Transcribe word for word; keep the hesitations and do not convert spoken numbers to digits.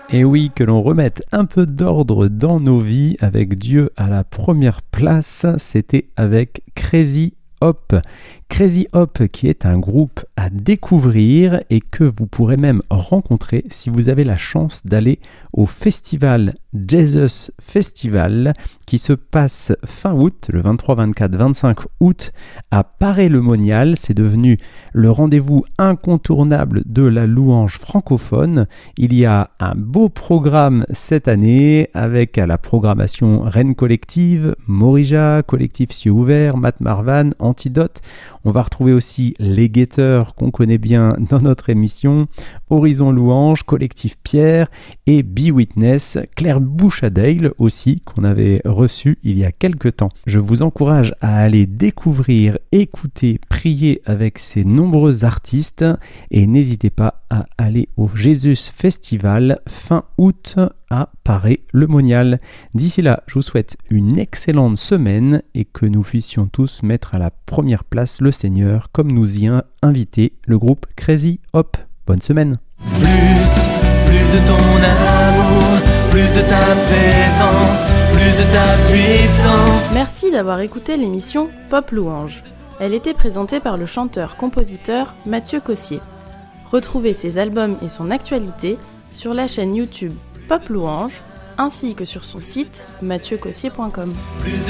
Et oui, que l'on remette un peu d'ordre dans nos vies avec Dieu à la première place, c'était avec Crazy Hop. Crazy Hop qui est un groupe à découvrir et que vous pourrez même rencontrer si vous avez la chance d'aller au festival Jesus Festival qui se passe fin août, le vingt-trois, vingt-quatre, vingt-cinq août à Paray-le-Monial. C'est devenu le rendez-vous incontournable de la louange francophone. Il y a un beau programme cette année avec à la programmation Rennes Collective, Morija, Collectif Cieux Ouverts, Matt Marvan, Antidote. On va retrouver aussi les guetteurs qu'on connaît bien dans notre émission, Horizon Louange, Collectif Pierre et Be Witness, Claire Bouchadale aussi qu'on avait reçu il y a quelques temps. Je vous encourage à aller découvrir, écouter, prier avec ces nombreux artistes et n'hésitez pas à aller au Jesus Festival fin août à Paray-le-Monial. D'ici là, je vous souhaite une excellente semaine et que nous puissions tous mettre à la première place le Seigneur comme nous y a invité le groupe Crazy Hop. Bonne semaine. Plus, plus de ton amour, plus de ta présence, plus de ta puissance. Merci d'avoir écouté l'émission Pop Louange. Elle était présentée par le chanteur-compositeur Mathieu Cossier. Retrouvez ses albums et son actualité sur la chaîne YouTube Pop Louange ainsi que sur son site mathieu cossier point com.